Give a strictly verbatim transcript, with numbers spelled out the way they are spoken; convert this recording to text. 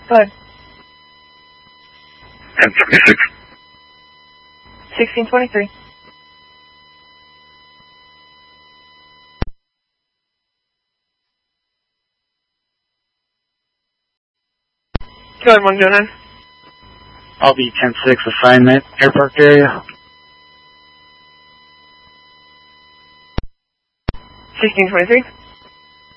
Go ahead. ten seventy-six. sixteen twenty-three. Go ahead, one oh nine. I'll be ten six assignment, airport area. sixteen twenty-three.